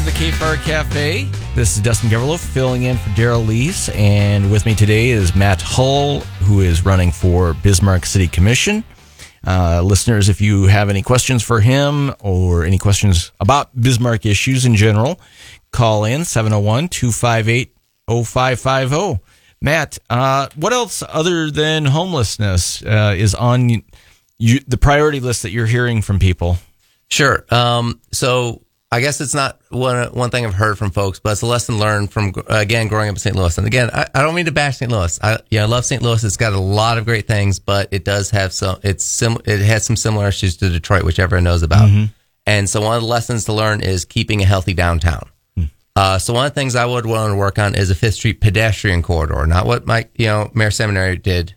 the KFAR Cafe. This is Dustin Geverlof filling in for Daryl Lease, and with me today is Matt Hull, who is running for Bismarck City Commission. Listeners, if you have any questions for him or any questions about Bismarck issues in general, call in 701-258-0550. Matt, what else other than homelessness is on the priority list that you're hearing from people? Sure. So I guess it's not one thing I've heard from folks, but it's a lesson learned from, again, growing up in St. Louis. And again, I don't mean to bash St. Louis. I love St. Louis. It's got a lot of great things, but it does have it has some similar issues to Detroit, which everyone knows about. Mm-hmm. And so one of the lessons to learn is keeping a healthy downtown. So one of the things I would want to work on is a Fifth Street pedestrian corridor, not what Mayor Seminary did,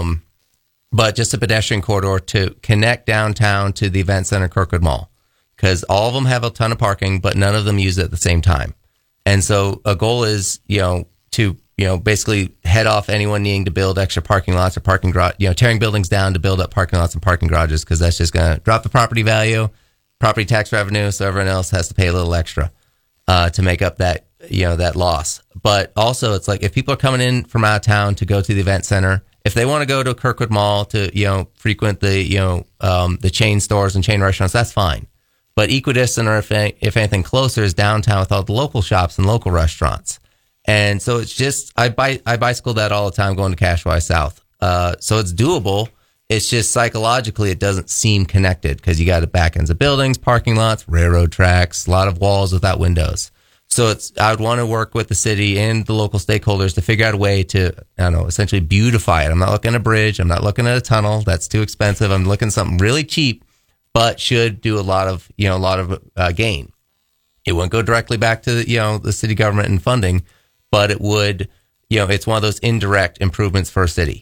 but just a pedestrian corridor to connect downtown to the event center, Kirkwood Mall. Because all of them have a ton of parking, but none of them use it at the same time. And so a goal is, to basically head off anyone needing to build extra parking lots or parking garage, tearing buildings down to build up parking lots and parking garages, because that's just going to drop the property value, property tax revenue, so everyone else has to pay a little extra to make up that, that loss. But also it's like if people are coming in from out of town to go to the event center, if they want to go to Kirkwood Mall to, frequent the chain stores and chain restaurants, that's fine. But equidistant, or if anything closer, is downtown with all the local shops and local restaurants. And so it's just, I bicycle that all the time going to Cashwise South. So it's doable. It's just psychologically, it doesn't seem connected because you got the back ends of buildings, parking lots, railroad tracks, a lot of walls without windows. So I would want to work with the city and the local stakeholders to figure out a way to, essentially beautify it. I'm not looking at a bridge. I'm not looking at a tunnel. That's too expensive. I'm looking at something really cheap, but should do a lot of gain. It wouldn't go directly back to the city government and funding, but it would, it's one of those indirect improvements for a city.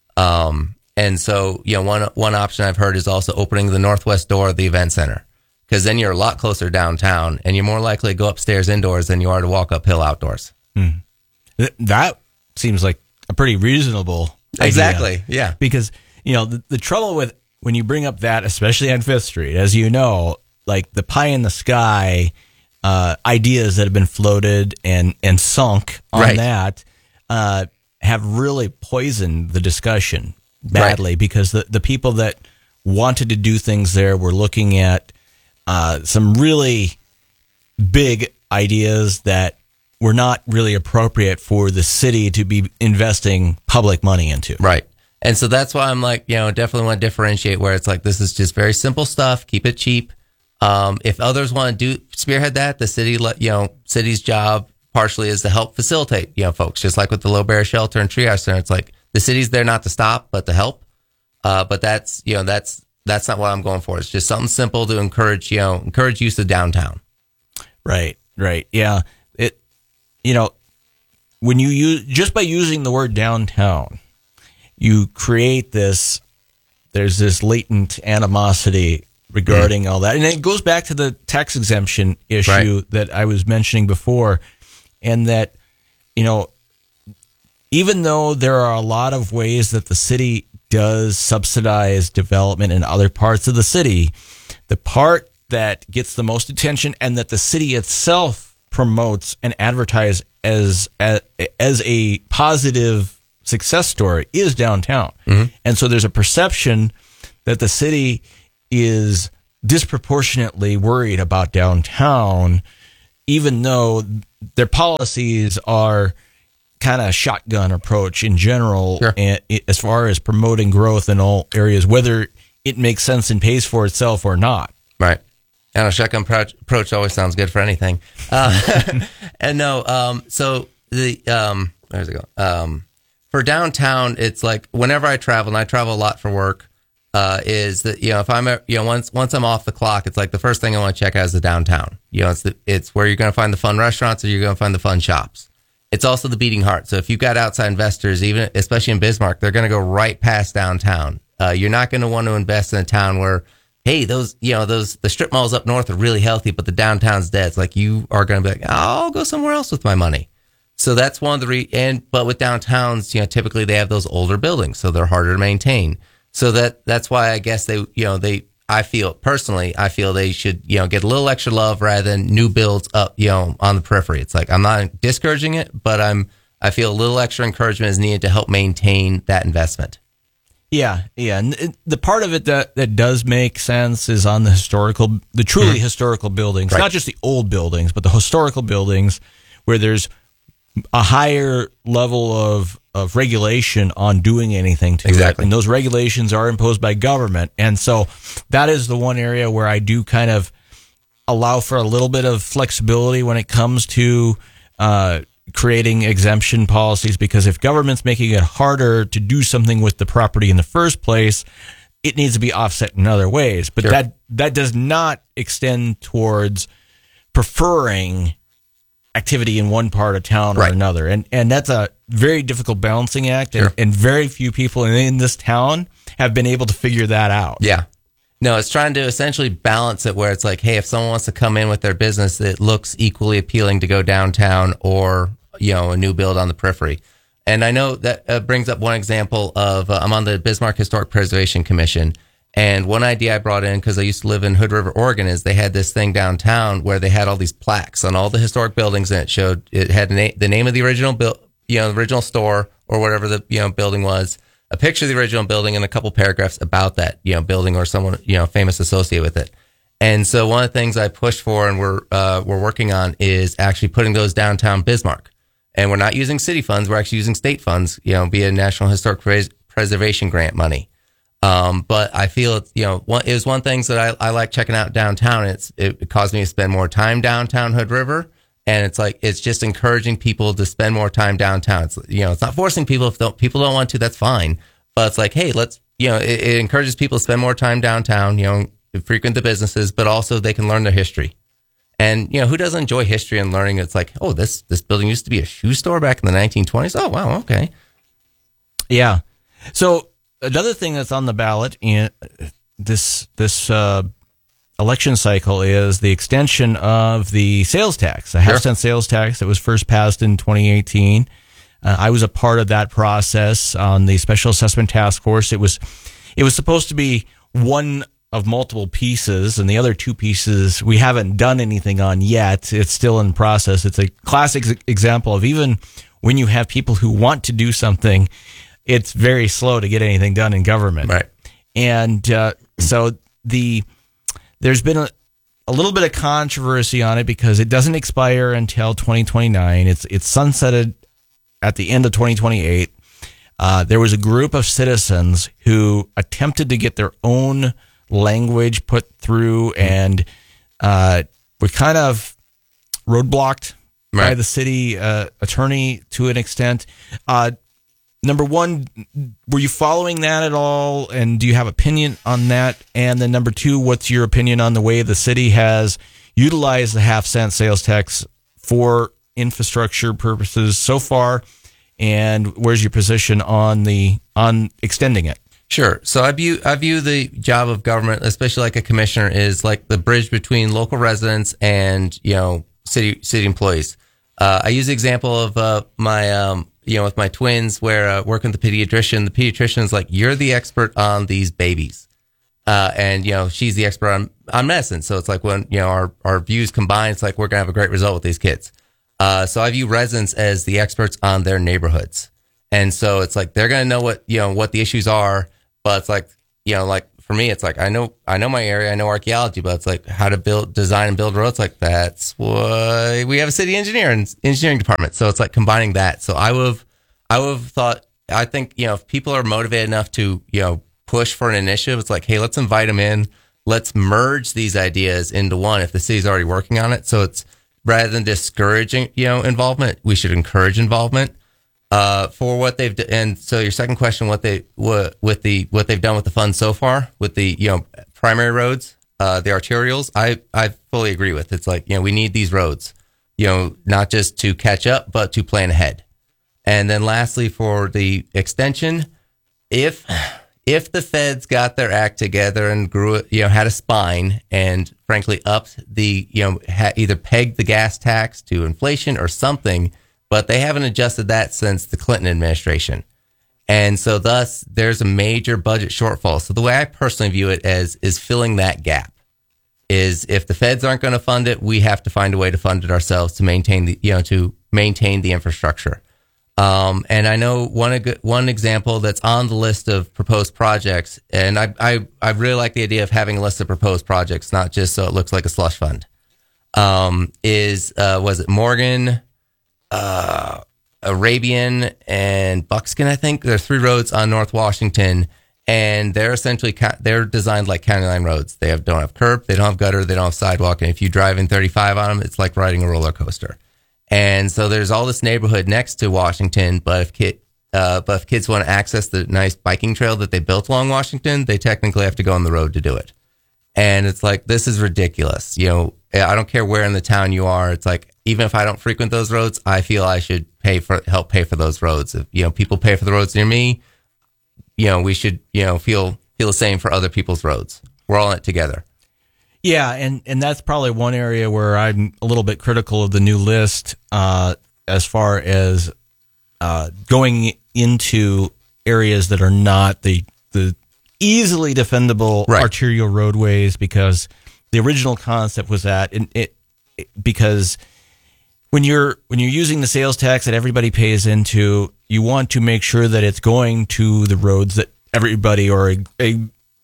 And so, one option I've heard is also opening the northwest door of the event center, because then you're a lot closer downtown and you're more likely to go upstairs indoors than you are to walk uphill outdoors. Mm. That seems like a pretty reasonable idea. Exactly. Yeah. Because, the trouble with when you bring up that, especially on Fifth Street, as you know, like the pie in the sky ideas that have been floated and sunk on right. that have really poisoned the discussion badly, right. Because the people that wanted to do things there were looking at some really big ideas that were not really appropriate for the city to be investing public money into. Right. And so that's why I'm like, definitely want to differentiate where it's like, this is just very simple stuff. Keep it cheap. If others want to spearhead that, the city, city's job partially is to help facilitate, folks, just like with the Low Bear Shelter and Triage Center. It's like the city's there not to stop, but to help. But that's not what I'm going for. It's just something simple to encourage use of downtown. Right. Yeah. When you just by using the word downtown, you create there's this latent animosity regarding all that. And it goes back to the tax exemption issue right. that I was mentioning before. And that, even though there are a lot of ways that the city does subsidize development in other parts of the city, the part that gets the most attention and that the city itself promotes and advertises as a positive success story is downtown. Mm-hmm. And so there's a perception that the city is disproportionately worried about downtown, even though their policies are kind of shotgun approach in general, sure. And as far as promoting growth in all areas, whether it makes sense and pays for itself or not. Right. And a shotgun approach always sounds good for anything. And no, so where's it go? For downtown, it's like whenever I travel, and I travel a lot for work, is that, if I'm, once I'm off the clock, it's like the first thing I want to check out is the downtown. It's where you're going to find the fun restaurants or you're going to find the fun shops. It's also the beating heart. So if you've got outside investors, even especially in Bismarck, they're going to go right past downtown. You're not going to want to invest in a town where, hey, the strip malls up north are really healthy, but the downtown's dead. It's like you are going to be like, I'll go somewhere else with my money. So that's one of the but with downtowns, typically they have those older buildings, so they're harder to maintain. So that's why I guess they I feel they should, get a little extra love rather than new builds up, on the periphery. It's like, I'm not discouraging it, but I feel a little extra encouragement is needed to help maintain that investment. Yeah. And the part of it that does make sense is on the truly historical buildings, Right. not just the old buildings, but the historical buildings where there's a higher level of regulation on doing anything to it. And those regulations are imposed by government. And so that is the one area where I do kind of allow for a little bit of flexibility when it comes to creating exemption policies, because if government's making it harder to do something with the property in the first place, it needs to be offset in other ways. But Sure. that does not extend towards preferring activity in one part of town or Right. another. And that's a very difficult balancing act. Sure. And very few people in this town have been able to figure that out. Yeah. No, it's trying to essentially balance it where it's like, hey, if someone wants to come in with their business that looks equally appealing to go downtown or, a new build on the periphery. And I know that brings up one example of, I'm on the Bismarck Historic Preservation Commission. And one idea I brought in, because I used to live in Hood River, Oregon, is they had this thing downtown where they had all these plaques on all the historic buildings, and it had the name of the original the original store or whatever the building was, a picture of the original building, and a couple paragraphs about that building or someone famous associated with it. And so one of the things I pushed for and we're working on is actually putting those downtown Bismarck. And we're not using city funds; we're actually using state funds, via National Historic Preservation Grant money. But I feel it was one thing that I like checking out downtown. It caused me to spend more time downtown Hood River. And it's just encouraging people to spend more time downtown. It's not forcing people. If people don't want to, that's fine. But it's like, hey, let's, it encourages people to spend more time downtown, frequent the businesses, but also they can learn their history. And, who doesn't enjoy history and learning? It's like, oh, this building used to be a shoe store back in the 1920s. Oh, wow. Okay. Yeah. So another thing that's on the ballot in this election cycle is the extension of the sales tax, the half-cent sales tax that was first passed in 2018. I was a part of that process on the Special Assessment Task Force. It was supposed to be one of multiple pieces, and the other two pieces we haven't done anything on yet. It's still in process. It's a classic example of even when you have people who want to do something, it's very slow to get anything done in government. Right. And so there's been a little bit of controversy on it because it doesn't expire until 2029. It's sunsetted at the end of 2028. There was a group of citizens who attempted to get their own language put through and were kind of roadblocked by the city attorney to an extent. Number one, were you following that at all? And do you have opinion on that? And then number two, what's your opinion on the way the city has utilized the half-cent sales tax for infrastructure purposes so far? And where's your position on extending it? Sure. So I view the job of government, especially like a commissioner, is like the bridge between local residents and, city employees. I use the example of my with my twins where working with the pediatrician is like, you're the expert on these babies. And she's the expert on medicine. So it's like when, our views combine, it's like, we're going to have a great result with these kids. So I view residents as the experts on their neighborhoods. And so it's like, they're going to know what the issues are, but it's like, like for me, it's like, I know my area, I know archaeology, but it's like how to design and build roads. Like that's why we have a city engineering department. So it's like combining that. So I would have thought, I think, if people are motivated enough to, push for an initiative, it's like, hey, let's invite them in. Let's merge these ideas into one if the city's already working on it. So it's rather than discouraging, involvement, we should encourage involvement. For what they've done. And so your second question, what they've done with the funds so far with the, primary roads, the arterials, I fully agree with. It's like, we need these roads, not just to catch up, but to plan ahead. And then lastly, for the extension, if the feds got their act together and grew it, had a spine and frankly upped the, either pegged the gas tax to inflation or something, but they haven't adjusted that since the Clinton administration. And so thus there's a major budget shortfall. So the way I personally view it as is filling that gap. Is if the feds aren't going to fund it, we have to find a way to fund it ourselves to maintain the infrastructure. And I know one example that's on the list of proposed projects, and I really like the idea of having a list of proposed projects, not just so it looks like a slush fund. Was it Morgan, Arabian, and Buckskin? I think there are 3 roads on North Washington. And they're designed like county line roads. They don't have curb, they don't have gutter, they don't have sidewalk. And if you drive in 35 on them, it's like riding a roller coaster. And so there's all this neighborhood next to Washington. But if kids want to access the nice biking trail that they built along Washington, they technically have to go on the road to do it. And it's like, this is ridiculous. I don't care where in the town you are. It's like, even if I don't frequent those roads, I feel I should help pay for those roads. If, people pay for the roads near me, we should, feel the same for other people's roads. We're all in it together. Yeah, and that's probably one area where I'm a little bit critical of the new list as far as going into areas that are not the easily defendable arterial roadways, because the original concept was that because when you're using the sales tax that everybody pays into, you want to make sure that it's going to the roads that everybody, or a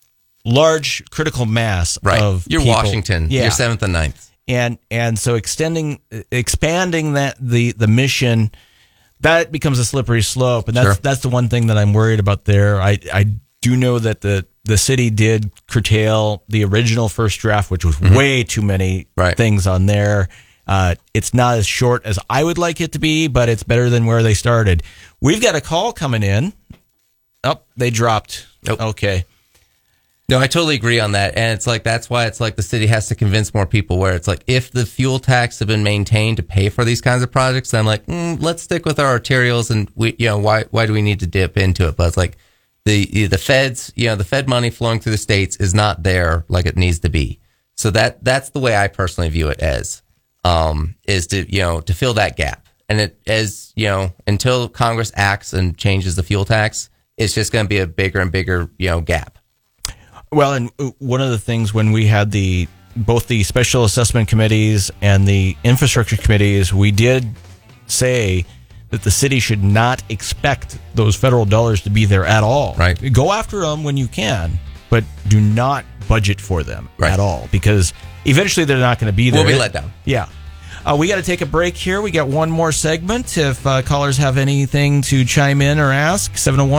large critical mass of your people. Washington, your 7th and 9th. And so expanding that the mission, that becomes a slippery slope. And that's the one thing that I'm worried about there. I do know that the city did curtail the original first draft, which was way too many things on there. It's not as short as I would like it to be, but it's better than where they started. We've got a call coming in. Oh, they dropped. Nope. Okay. No, I totally agree on that. And it's like, that's why it's like the city has to convince more people, where it's like, if the fuel tax had been maintained to pay for these kinds of projects, I'm like, let's stick with our arterials, and why do we need to dip into it? But it's like the feds, the Fed money flowing through the states is not there like it needs to be. So that's the way I personally view it as. Is to fill that gap. And until Congress acts and changes the fuel tax, it's just going to be a bigger and bigger, gap. Well, and one of the things when we had both the special assessment committees and the infrastructure committees, we did say that the city should not expect those federal dollars to be there at all. Right. Go after them when you can, but do not budget for them at all, because eventually they're not going to be there. We'll be let down. Yeah. We got to take a break here. We got one more segment. If callers have anything to chime in or ask,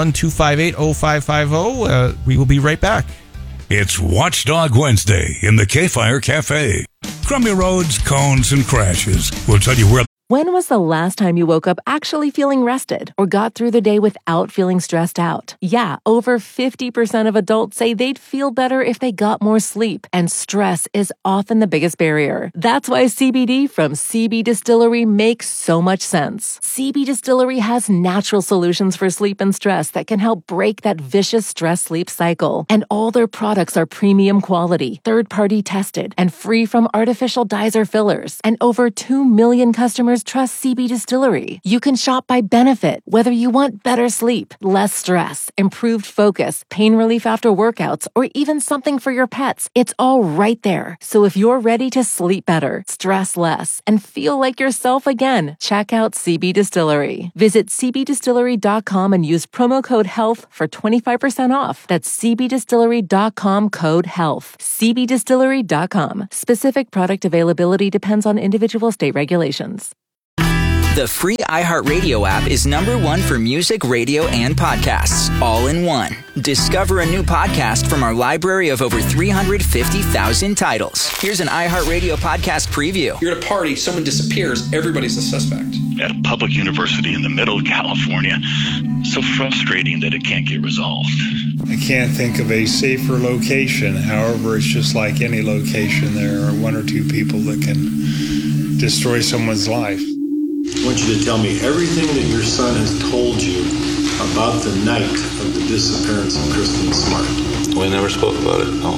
701-258-0550. We will be right back. It's Watchdog Wednesday in the K-Fire Cafe. Crummy roads, cones, and crashes. We'll tell you where. When was the last time you woke up actually feeling rested or got through the day without feeling stressed out? Yeah, over 50% of adults say they'd feel better if they got more sleep, and stress is often the biggest barrier. That's why CBD from CB Distillery makes so much sense. CB Distillery has natural solutions for sleep and stress that can help break that vicious stress-sleep cycle. And all their products are premium quality, third-party tested, and free from artificial dyes or fillers. And over 2 million customers trust CB Distillery. You can shop by benefit, whether you want better sleep, less stress, improved focus, pain relief after workouts, or even something for your pets. It's all right there. So if you're ready to sleep better, stress less, and feel like yourself again, check out CB Distillery. Visit cbdistillery.com and use promo code HEALTH for 25% off. That's cbdistillery.com, code HEALTH. cbdistillery.com. Specific product availability depends on individual state regulations. The free iHeartRadio app is #1 for music, radio, and podcasts, all in one. Discover a new podcast from our library of over 350,000 titles. Here's an iHeartRadio podcast preview. You're at a party, someone disappears, everybody's a suspect. At a public university in the middle of California, so frustrating that it can't get resolved. I can't think of a safer location. However, it's just like any location. There are 1 or 2 people that can destroy someone's life. I want you to tell me everything that your son has told you about the night of the disappearance of Kristen Smart. We never spoke about it, no.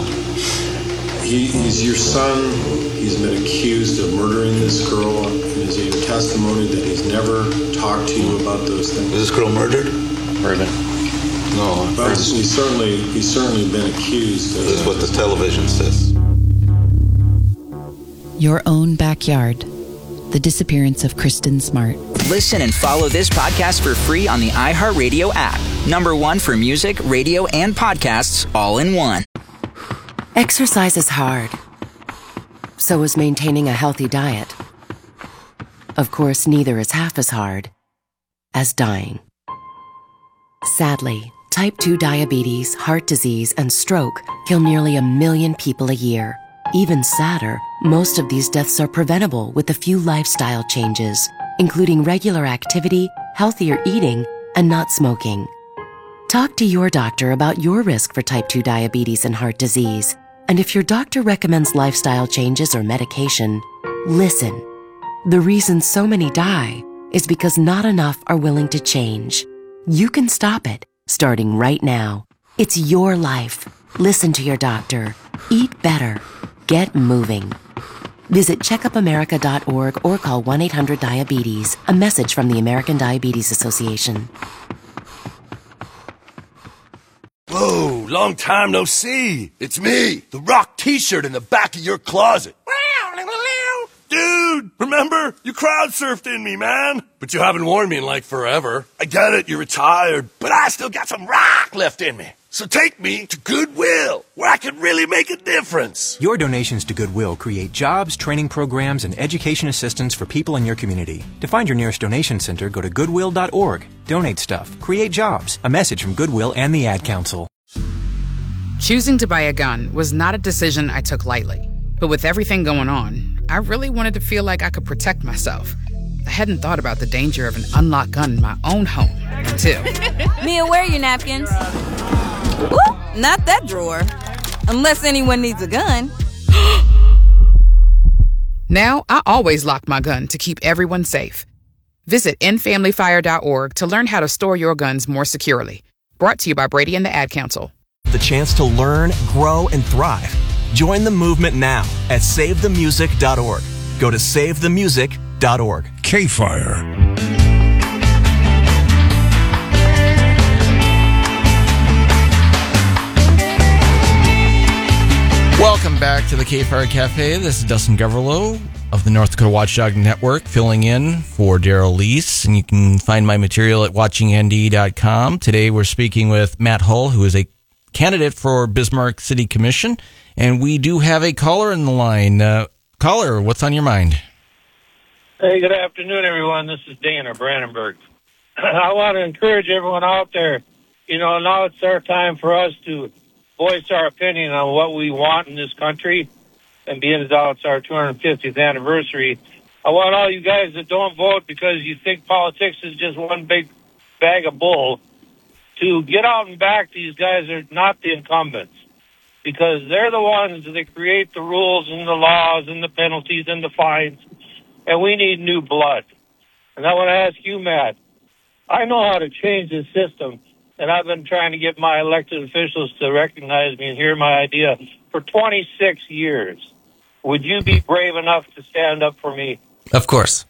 He's your son. He's been accused of murdering this girl. And is it your testimony that he's never talked to you about those things? Was this girl murdered? Raven. No, But he's certainly been accused. that's what the television says. Your own backyard. The disappearance of Kristen Smart. Listen and follow this podcast for free on the iHeartRadio app. #1 for music, radio, and podcasts all in one. Exercise is hard. So is maintaining a healthy diet. Of course, neither is half as hard as dying. Sadly, type 2 diabetes, heart disease, and stroke kill nearly 1 million people a year. Even sadder, most of these deaths are preventable with a few lifestyle changes, including regular activity, healthier eating, and not smoking. Talk to your doctor about your risk for type 2 diabetes and heart disease. And if your doctor recommends lifestyle changes or medication, listen. The reason so many die is because not enough are willing to change. You can stop it, starting right now. It's your life. Listen to your doctor. Eat better. Get moving. Visit checkupamerica.org or call 1-800-DIABETES. A message from the American Diabetes Association. Whoa, long time no see. It's me, the Rock t-shirt in the back of your closet. Dude, remember? You crowd surfed in me, man. But you haven't worn me in like forever. I get it, you're retired, but I still got some rock left in me. So take me to Goodwill, where I can really make a difference. Your donations to Goodwill create jobs, training programs, and education assistance for people in your community. To find your nearest donation center, go to goodwill.org. Donate stuff. Create jobs. A message from Goodwill and the Ad Council. Choosing to buy a gun was not a decision I took lightly. But with everything going on, I really wanted to feel like I could protect myself. I hadn't thought about the danger of an unlocked gun in my own home until... Mia, where are your napkins? Ooh, not that drawer. Unless anyone needs a gun. Now, I always lock my gun to keep everyone safe. Visit endfamilyfire.org to learn how to store your guns more securely. Brought to you by Brady and the Ad Council. The chance to learn, grow, and thrive. Join the movement now at SaveTheMusic.org. Go to SaveTheMusic.org. K-Fire. Welcome back to the K-Fire Cafe. This is Dustin Goverlow of the North Dakota Watchdog Network filling in for Daryl Lease. And you can find my material at watchingnd.com. Today we're speaking with Matt Hull, who is a candidate for Bismarck City Commission. And we do have a caller in the line. Caller, what's on your mind? Hey, good afternoon, everyone. This is Dan of Brandenburg. I want to encourage everyone out there, now it's our time for us to voice our opinion on what we want in this country. And being as though it's our 250th anniversary, I want all you guys that don't vote because you think politics is just one big bag of bull to get out and back these guys are not the incumbents, because they're the ones that create the rules and the laws and the penalties and the fines, and we need new blood. And I want to ask you, Matt, I know how to change this system, and I've been trying to get my elected officials to recognize me and hear my idea for 26 years. Would you be brave enough to stand up for me? Of course.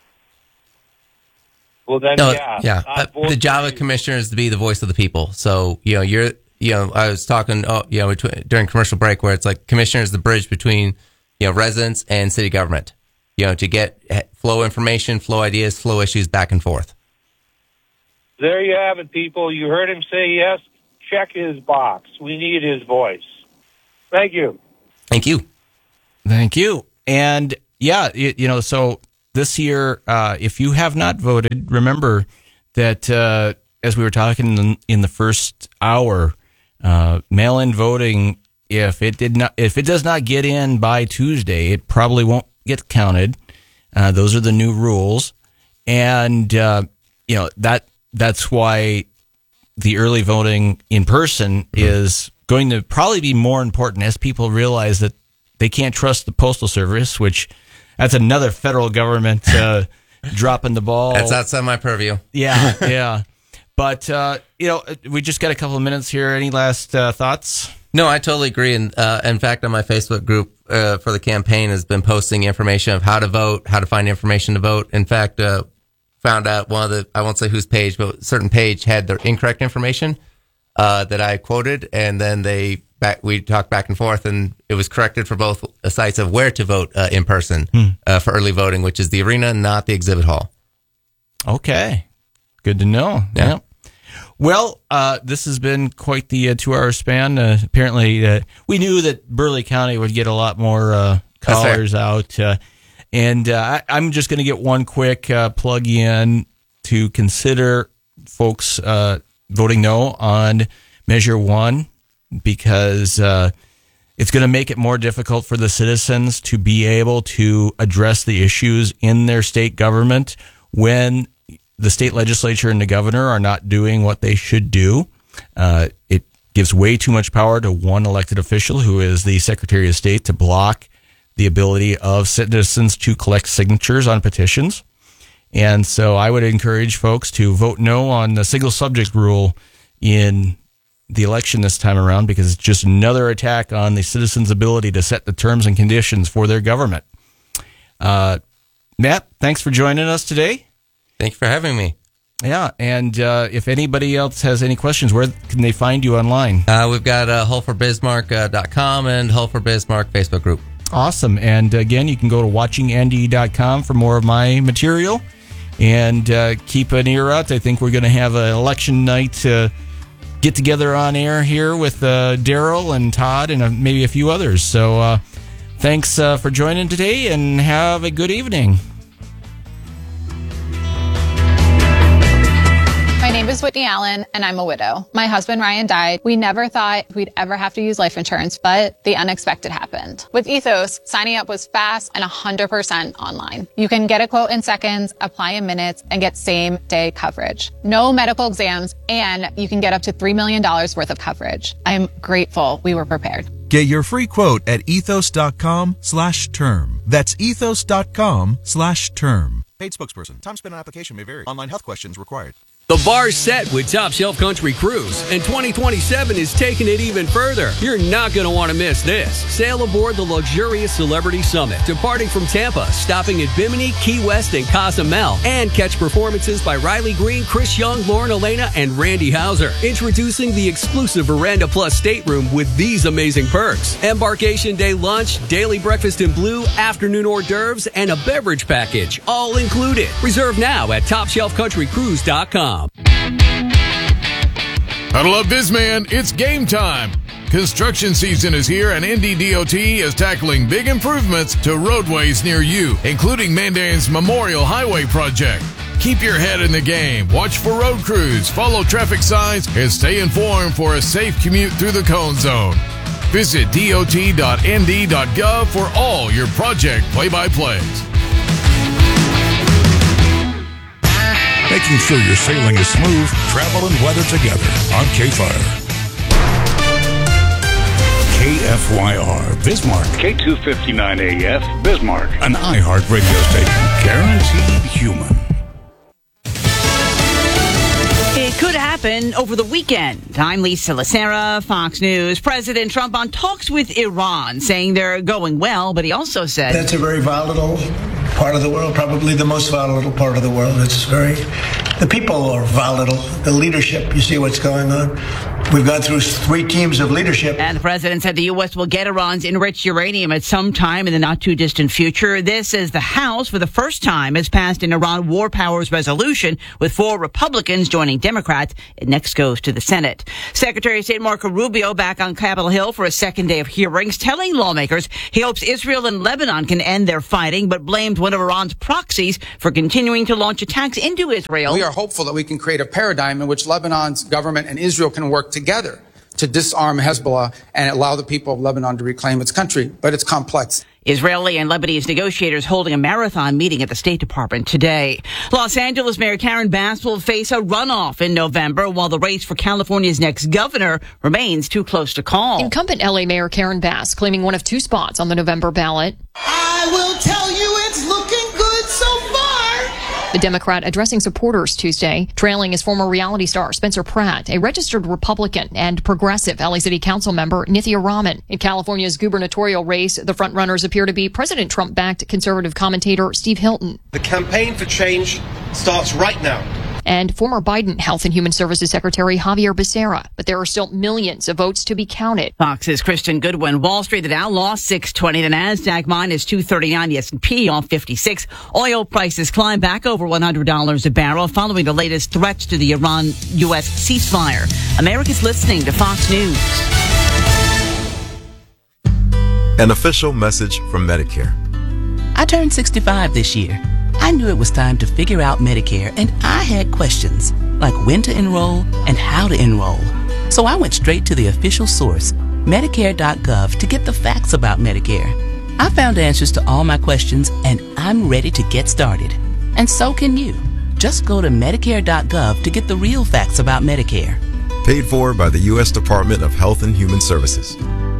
Well, then, yeah. The job of commissioner is to be the voice of the people. So, I was talking, during commercial break where it's like commissioner is the bridge between, residents and city government, to get flow information, flow ideas, flow issues back and forth. There you have it, people. You heard him say yes. Check his box. We need his voice. Thank you. Thank you. Thank you. And so this year, if you have not voted, remember that as we were talking in the first hour, mail-in voting, if it does not get in by Tuesday, it probably won't get counted. Those are the new rules, and that's why the early voting in person is going to probably be more important as people realize that they can't trust the Postal Service, which that's another federal government dropping the ball. That's outside my purview. Yeah. But, we just got a couple of minutes here. Any last thoughts? No, I totally agree. And in fact, on my Facebook group for the campaign has been posting information of how to vote, how to find information to vote. In fact, found out one of the, I won't say whose page, but a certain page had their incorrect information. that I quoted, and then we talked back and forth, and it was corrected for both sites of where to vote in person for early voting, which is the arena, not the exhibit hall. Okay. Good to know. Yeah. Well, this has been quite the 2-hour span. Apparently, we knew that Burleigh County would get a lot more callers out. And I'm just going to get one quick plug in to consider folks voting no on Measure 1, because it's going to make it more difficult for the citizens to be able to address the issues in their state government when the state legislature and the governor are not doing what they should do. It gives way too much power to one elected official, who is the Secretary of State, to block the ability of citizens to collect signatures on petitions. And so I would encourage folks to vote no on the single subject rule in the election this time around, because it's just another attack on the citizens' ability to set the terms and conditions for their government. Matt, thanks for joining us today. Thank you for having me. Yeah, and if anybody else has any questions, where can they find you online? We've got hullforbismarck.com and Hull for Bismarck Facebook group. Awesome. And again, you can go to watchingandy.com for more of my material, and keep an ear out. I think we're going to have an election night get together on air here with Daryl and Todd and maybe a few others. So thanks for joining today, and have a good evening. My name is Whitney Allen, and I'm a widow. My husband, Ryan, died. We never thought we'd ever have to use life insurance, but the unexpected happened. With Ethos, signing up was fast and 100% online. You can get a quote in seconds, apply in minutes, and get same-day coverage. No medical exams, and you can get up to $3 million worth of coverage. I'm grateful we were prepared. Get your free quote at ethos.com/term. That's ethos.com/term. Paid spokesperson. Time spent on application may vary. Online health questions required. The bar's set with Top Shelf Country Cruise, and 2027 is taking it even further. You're not going to want to miss this. Sail aboard the luxurious Celebrity Summit, departing from Tampa, stopping at Bimini, Key West, and Cozumel, and catch performances by Riley Green, Chris Young, Lauren Elena, and Randy Hauser. Introducing the exclusive Veranda Plus stateroom with these amazing perks: embarkation day lunch, daily breakfast in blue, afternoon hors d'oeuvres, and a beverage package, all included. Reserve now at TopShelfCountryCruise.com. Huddle up, Bizman. It's game time. Construction season is here, and NDDOT is tackling big improvements to roadways near you, including Mandan's Memorial Highway project. Keep your head in the game. Watch for road crews, follow traffic signs, and stay informed for a safe commute through the cone zone. Visit dot.nd.gov for all your project play-by-plays. Making sure your sailing is smooth, travel and weather together on K-Fire. KFYR, Bismarck. K259AF, Bismarck. An iHeart radio station, guaranteed human. It could happen over the weekend. I'm Lisa Lacera, Fox News. President Trump on talks with Iran, saying they're going well, but he also said that's a very volatile part of the world, probably the most volatile part of the world. The people are volatile. The leadership, you see what's going on. We've gone through 3 teams of leadership. And the president said the U.S. will get Iran's enriched uranium at some time in the not-too-distant future. This as the House, for the first time, has passed an Iran war powers resolution, with 4 Republicans joining Democrats. It next goes to the Senate. Secretary of State Marco Rubio back on Capitol Hill for a second day of hearings, telling lawmakers he hopes Israel and Lebanon can end their fighting, but blamed one of Iran's proxies for continuing to launch attacks into Israel. We are hopeful that we can create a paradigm in which Lebanon's government and Israel can work together to disarm Hezbollah and allow the people of Lebanon to reclaim its country. But it's complex. Israeli and Lebanese negotiators holding a marathon meeting at the State Department today. Los Angeles Mayor Karen Bass will face a runoff in November, while the race for California's next governor remains too close to call. Incumbent LA Mayor Karen Bass claiming one of 2 spots on the November ballot. I will tell you it's looking good so far. The Democrat addressing supporters Tuesday, trailing his former reality star Spencer Pratt, a registered Republican, and progressive LA City Council member Nithya Raman. In California's gubernatorial race, the frontrunners appear to be President Trump-backed conservative commentator Steve Hilton. The campaign for change starts right now. and former Biden Health and Human Services Secretary Javier Becerra. But there are still millions of votes to be counted. Fox's Kristen Goodwin. Wall Street, the Dow lost 620. The NASDAQ minus 239. The S&P off 56. Oil prices climb back over $100 a barrel following the latest threats to the Iran-U.S. ceasefire. America's listening to Fox News. An official message from Medicare. I turned 65 this year. I knew it was time to figure out Medicare, and I had questions, like when to enroll and how to enroll. So I went straight to the official source, Medicare.gov, to get the facts about Medicare. I found answers to all my questions, and I'm ready to get started. And so can you. Just go to Medicare.gov to get the real facts about Medicare. Paid for by the U.S. Department of Health and Human Services.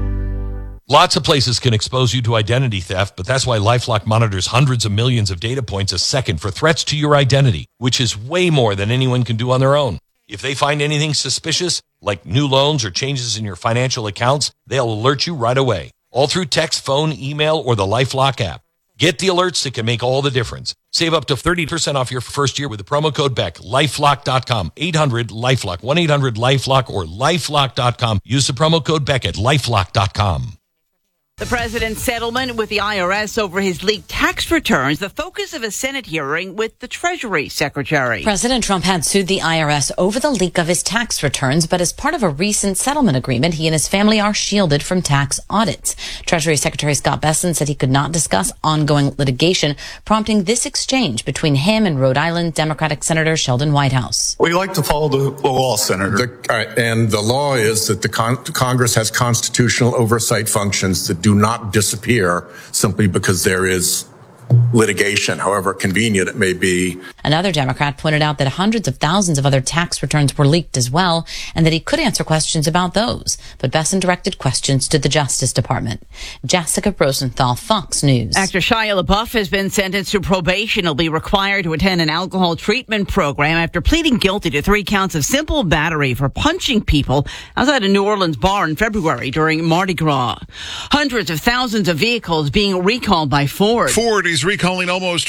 Lots of places can expose you to identity theft, but that's why LifeLock monitors hundreds of millions of data points a second for threats to your identity, which is way more than anyone can do on their own. If they find anything suspicious, like new loans or changes in your financial accounts, they'll alert you right away, all through text, phone, email, or the LifeLock app. Get the alerts that can make all the difference. Save up to 30% off your first year with the promo code BECK. LifeLock.com, 800-LifeLock, 1-800-LifeLock, or LifeLock.com. Use the promo code BECK at LifeLock.com. The president's settlement with the IRS over his leaked tax returns, the focus of a Senate hearing with the Treasury Secretary. President Trump had sued the IRS over the leak of his tax returns, but as part of a recent settlement agreement, he and his family are shielded from tax audits. Treasury Secretary Scott Bessent said he could not discuss ongoing litigation, prompting this exchange between him and Rhode Island Democratic Senator Sheldon Whitehouse. We like to follow the law, Senator. And the law is that the Congress has constitutional oversight functions that do not disappear simply because there is litigation, however convenient it may be. Another Democrat pointed out that hundreds of thousands of other tax returns were leaked as well, and that he could answer questions about those. But Bessent directed questions to the Justice Department. Jessica Rosenthal, Fox News. Actor Shia LaBeouf has been sentenced to probation. He'll be required to attend an alcohol treatment program after pleading guilty to 3 counts of simple battery for punching people outside a New Orleans bar in February during Mardi Gras. Hundreds of thousands of vehicles being recalled by Ford. Ford is recalling almost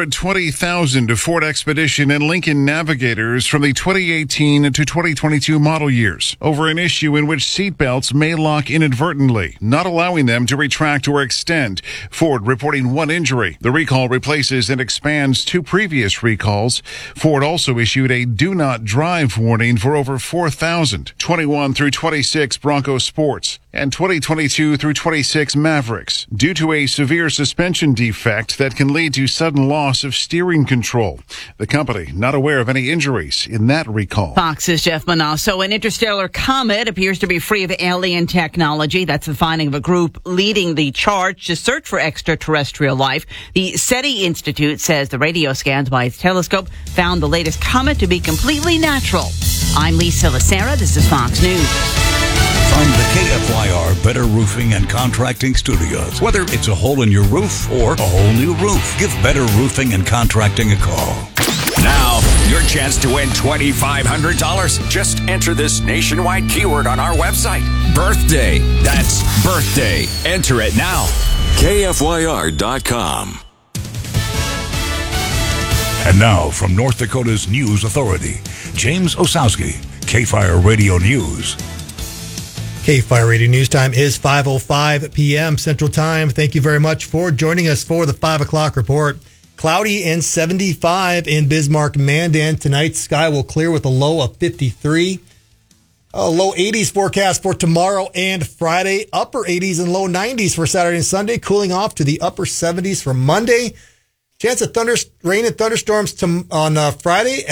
420,000 Ford Expedition and Lincoln Navigators from the 2018 to 2022 model years over an issue in which seatbelts may lock inadvertently, not allowing them to retract or extend. Ford reporting 1 injury. The recall replaces and expands 2 previous recalls. Ford also issued a do not drive warning for over 4,000 21 through 26 Bronco Sports and 2022 through 26 Mavericks due to a severe suspension defect that can lead to sudden loss of steering control. The company not aware of any injuries in that recall. Fox's Jeff Manasso. An interstellar comet appears to be free of alien technology. That's the finding of a group leading the charge to search for extraterrestrial life. The SETI Institute says the radio scans by its telescope found the latest comet to be completely natural. I'm Lisa Lacera. This is Fox News. From the KFYR Better Roofing and Contracting Studios. Whether it's a hole in your roof or a whole new roof, give Better Roofing and Contracting a call. Now, your chance to win $2,500. Just enter this nationwide keyword on our website. Birthday. That's birthday. Enter it now. KFYR.com. And now, from North Dakota's News Authority, James Osowski, KFIRE Radio News. KFIRE Radio News time is 5:05 p.m. Central Time. Thank you very much for joining us for the 5 o'clock report. Cloudy and 75 in Bismarck, Mandan. Tonight, sky will clear with a low of 53. Low 80s forecast for tomorrow and Friday. Upper 80s and low 90s for Saturday and Sunday. Cooling off to the upper 70s for Monday. Chance of rain and thunderstorms on Friday.